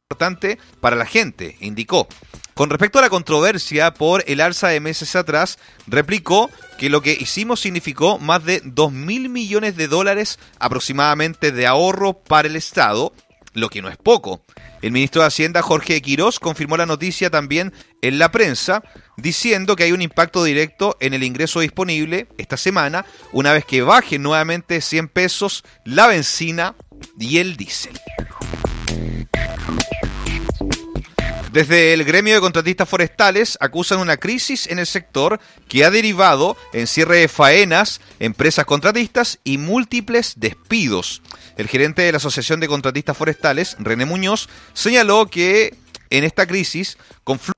importante para la gente, indicó. Con respecto a la controversia por el alza de meses atrás, replicó que lo que hicimos significó más de 2.000 millones de dólares aproximadamente de ahorro para el Estado, lo que no es poco. El ministro de Hacienda, Jorge Quirós, confirmó la noticia también en la prensa, diciendo que hay un impacto directo en el ingreso disponible esta semana, una vez que bajen nuevamente 100 pesos la benzina y el diésel. Desde el gremio de contratistas forestales acusan una crisis en el sector que ha derivado en cierre de faenas, empresas contratistas y múltiples despidos. El gerente de la Asociación de Contratistas Forestales, René Muñoz, señaló que en esta crisis confluyen